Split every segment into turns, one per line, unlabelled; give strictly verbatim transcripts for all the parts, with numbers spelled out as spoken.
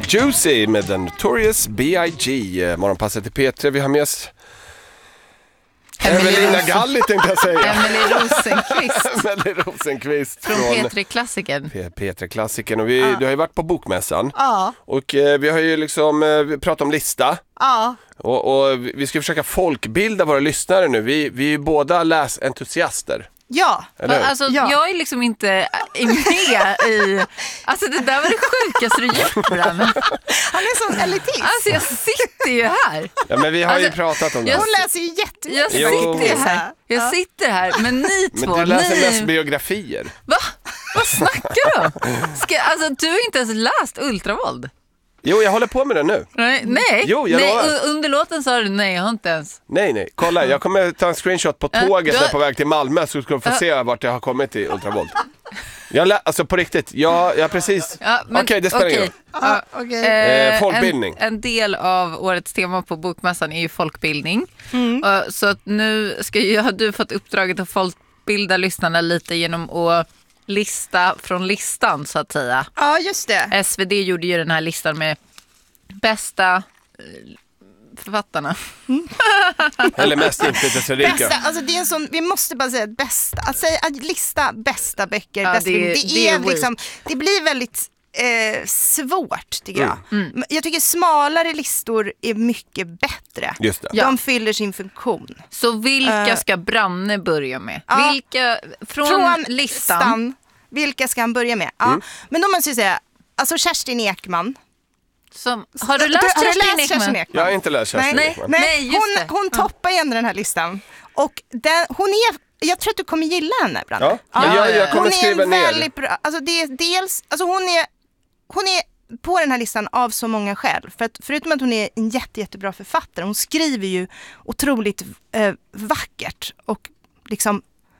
Juicy med den Notorious B I G. Morgonpasset i P tre. Vi har med oss Evelina Galli, tänkte jag säga.
Emily Rosenqvist.
Emily Rosenqvist
från, från P tre-klassikern.
P tre-klassikern. Och vi, ja. Du har ju varit på bokmässan.
Ja.
Och eh, vi har ju liksom eh, pratat om lista.
Ja.
Och, och vi ska försöka folkbilda våra lyssnare nu. Vi, vi är ju båda läsentusiaster.
Ja, alltså ja. Jag är liksom inte med i... Alltså det där var det sjukaste du gjort med den. Han är sån elitist. Alltså jag sitter ju här.
Ja, men vi har
alltså,
ju pratat om det.
Hon läser ju jättemycket. Jag sitter här. Jag ja. sitter här, men ni två...
Men du läser
ni...
mest biografier.
Va? Vad snackar du om? Ska, alltså du har inte ens läst Ultravåld.
Jo, jag håller på med det nu.
Nej, nej.
Jo, jag
nej under låten sa du nej, jag har inte ens.
Nej, nej. Kolla, jag kommer ta en screenshot på tåget uh, har... på väg till Malmö så ska du få uh. se vart jag har kommit i Ultravåld. Jag lä- alltså på riktigt, jag, jag precis... Ja, Okej, okay, det spelar ingen roll.
Uh, okay. eh,
folkbildning.
En, en del av årets tema på bokmässan är ju folkbildning. Mm. Uh, så att nu ska ju, har du fått uppdraget att folkbilda lyssnarna lite genom att lista från listan så att säga.
Ja, just det.
S V D gjorde ju den här listan med bästa författarna.
Mm. Eller mest inflytelserika.
Bästa, alltså det är en sån, vi måste bara säga bästa. Att säga att lista bästa böcker,
ja,
bästa,
det,
det,
det,
är
är
liksom, det blir väldigt eh, svårt tycker jag.
Mm. Mm.
Jag tycker smalare listor är mycket bättre.
Just det.
De
ja.
fyller sin funktion.
Så vilka uh, ska Branne börja med? Ja, vilka från, från listan?
listan vilka ska han börja med? Ja. Mm. Men då måste jag säga, alltså Kerstin Ekman.
Som, har du läst, du, har Kerstin, du läst Kerstin Ekman?
Jag har inte läst Kerstin
nej,
Ekman.
Nej,
nej, just
hon,
det.
hon toppar ju ändå den här listan. Och den, hon är, jag tror att du kommer gilla henne, Branne.
Ja, ja, jag, jag kommer
hon
skriva
är
ner.
Väldigt bra, alltså det är dels, alltså hon är, hon är på den här listan av så många skäl. För att förutom att hon är en jätte, jättebra författare, hon skriver ju otroligt eh, vackert och liksom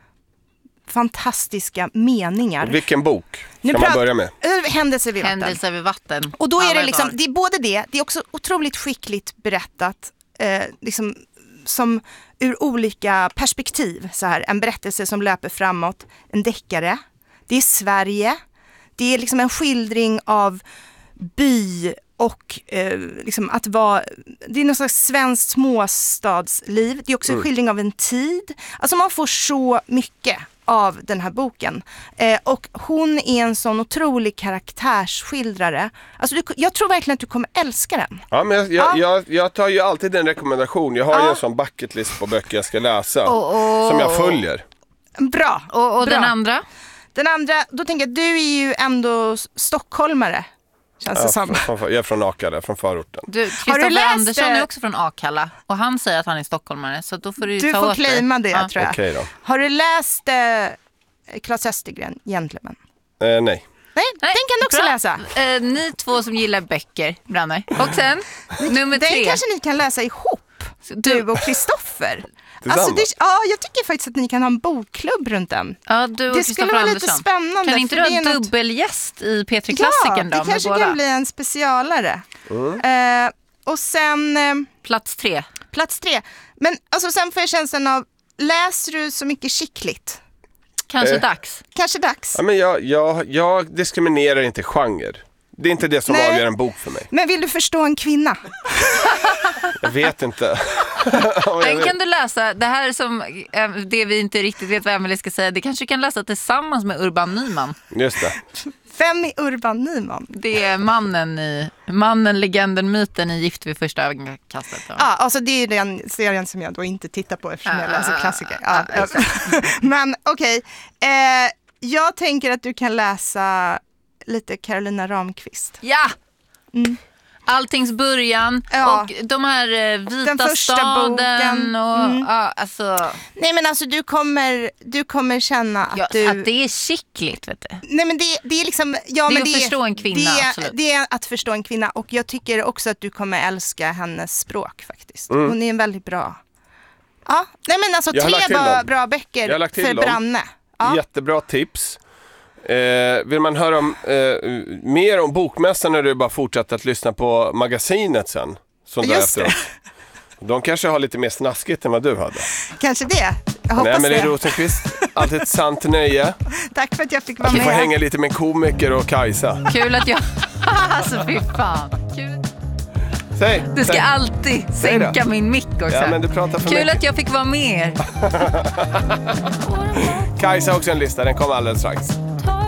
fantastiska meningar.
Och vilken bok ska
nu
man
pratar,
börja med?
Händelser vid vatten.
Händelser vid vatten.
Och då är det liksom, det är både det, det är också otroligt skickligt berättat eh, liksom, som ur olika perspektiv. Så här, en berättelse som löper framåt, en deckare. Det är Sverige. Det är liksom en skildring av by och eh, liksom att vara, det är någon slags svenskt småstadsliv. Det är också en skildring av en tid. Alltså man får så mycket av den här boken. Eh, och hon är en sån otrolig karaktärsskildrare. Alltså du, jag tror verkligen att du kommer älska den.
Ja, men jag,
ja.
jag, jag tar ju alltid en rekommendation. Jag har ja. ju en sån bucketlist på böcker jag ska läsa.
Oh, oh.
Som jag följer.
Bra.
Och, och
Bra.
den andra?
Den andra, då tänker jag att du är ju ändå stockholmare. Känns det
ja,
som.
Från, från, jag är från Akalla, från förorten.
Du, Kristoffer Andersson är också från Akalla. Och han säger att han är stockholmare. Så då får du
du
ta
får
åt
claima det,
ja.
tror jag.
Okay, då.
Har du läst eh, Claes Östergren, Gentleman?
Eh, nej.
Nej, nej, den kan du också
bra.
läsa.
Eh, ni två som gillar böcker, Branne. Och sen, nummer tre.
Den kanske ni kan läsa ihop, du och Kristoffer. Alltså det, ja, jag tycker faktiskt att ni kan ha en bokklubb runt den.
Ja, du och
det skulle vara lite spännande.
Kan inte du ha en dubbelgäst i P tre-klassikern
ja,
då?
Det kanske kan bli en specialare. Mm. Eh, och sen... Eh,
plats tre.
Plats tre. Men alltså, sen får jag känslan av, läser du så mycket skickligt?
Kanske
eh.
dags.
Kanske dags.
Ja, men jag, jag, jag diskriminerar inte genre. Det är inte det som Nej. avgör en bok för mig.
Men vill du förstå en kvinna?
Jag vet inte.
Den kan du läsa. Det här som det vi inte riktigt vet vad Emelie ska säga. Det kanske du kan läsa tillsammans med Urban Nyman.
Just det.
Vem är Urban Nyman?
Det är mannen i mannen, legenden, myten i Gift vid första ögonkastet.
Ja, ah, alltså det är den serien som jag då inte tittar på eftersom ah, jag läser klassiker. Ah, ah, alltså. Men okej. Okay. Eh, jag tänker att du kan läsa lite Carolina Ramqvist.
Ja!
Mm.
Alltings början
ja.
och de här vita
den första
staden
boken.
Och,
mm.
ja, alltså.
Nej men alltså du kommer, du kommer känna att
ja,
du...
Att det är skickligt, vet du.
Nej men det, det är liksom... Ja,
det är
men
att
det,
förstå en kvinna,
det,
absolut.
Det är att förstå en kvinna och jag tycker också att du kommer älska hennes språk faktiskt.
Mm.
Hon är en väldigt bra... Ja, nej men alltså tre bra, bra böcker för dem. Branne. Ja.
Jättebra tips. Eh, vill man höra om, eh, mer om bokmässan när du bara fortsätter att lyssna på magasinet sen? Som
Just det.
De kanske har lite mer snaskigt än vad du hade.
Kanske det. Jag hoppas
Nej, men
det.
Rosenqvist, alltid ett sant nöje.
Tack för att jag fick vara
Du
med.
får hänga lite med komiker och Kajsa.
Kul att jag... Alltså fy fan. Kul.
Säg,
du ska
säg.
alltid sänka min mick också.
Ja, men du pratar för
Kul
mycket.
att jag fick vara med er.
Kajsa har också en lista, den kommer alldeles strax.